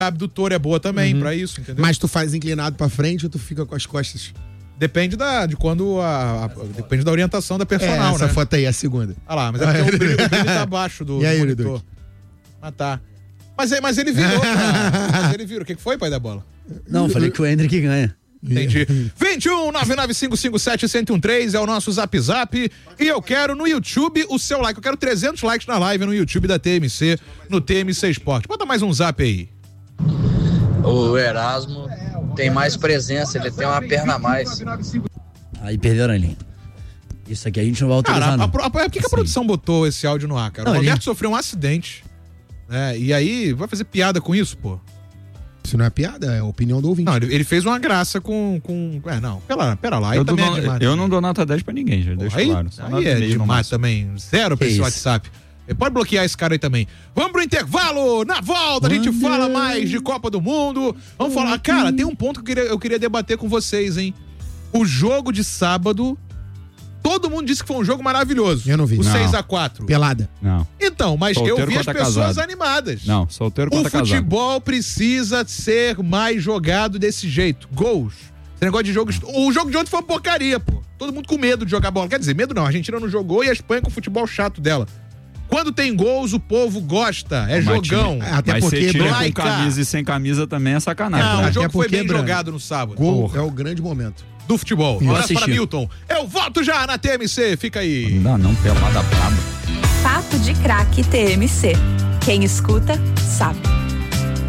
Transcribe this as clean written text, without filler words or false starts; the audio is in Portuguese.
abdutora é boa também pra isso, entendeu? Mas tu faz inclinado pra frente ou tu fica com as costas? Depende de quando depende da orientação da personal, essa né? foto aí, a segunda. Olha lá, mas é porque o brilho tá abaixo do E aí, monitor. Dudu? Ah, tá. Mas ele virou, cara. Mas ele virou. O que foi, pai da bola? Não, falei que o Hendrick ganha. Entendi. 21-995-57113 é o nosso Zap Zap. E eu quero no YouTube o seu like. Eu quero 300 likes na live no YouTube da TMC, no TMC Esporte. Bota mais um zap aí. O Erasmo tem mais presença, ele tem uma perna a mais. Aí perderam a linha. Isso aqui a gente não vai autorizar, não. Por que a produção botou esse áudio no ar, cara? Não, o Roberto sofreu um acidente, né? E aí, vai fazer piada com isso, pô? Isso não é piada, é a opinião do ouvinte. Não, ele fez uma graça com... não, pera lá. Aí também é demais. Eu não dou nota 10 pra ninguém, já deixo claro. Aí é demais também. Zero pra esse WhatsApp. Pode bloquear esse cara aí também. Vamos pro intervalo. Na volta a gente fala mais de Copa do Mundo. Vamos falar. Cara, tem um ponto que eu queria debater com vocês, hein? O jogo de sábado. Todo mundo disse que foi um jogo maravilhoso. Eu não vi. O Não. 6-4. Pelada. Não. Então, mas Solteiro eu vi as contra pessoas casado. animadas. Não, solteiro O contra casado. futebol precisa ser mais jogado desse jeito. Gols. Esse negócio de jogo... O jogo de ontem foi uma porcaria, pô. Todo mundo com medo de jogar bola. Quer dizer, medo não. A Argentina não jogou e a Espanha com o futebol chato dela. Quando tem gols, o povo gosta. É jogão. Até Mas porque você tira com laica. camisa e sem camisa também é sacanagem. Não, né? o jogo Até foi porque, bem Brano, jogado no sábado. Gol é o grande momento. Do futebol. Um abraço para assisti. Milton. Eu volto já na TMC. Fica aí. Não, pelada braba. Papo de Craque TMC. Quem escuta, sabe.